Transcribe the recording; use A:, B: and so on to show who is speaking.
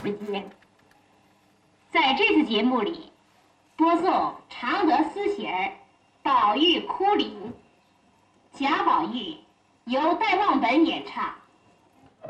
A: 时间。在这次节目里，播送常德思弦儿《宝玉哭灵》，贾宝玉由戴望本演唱。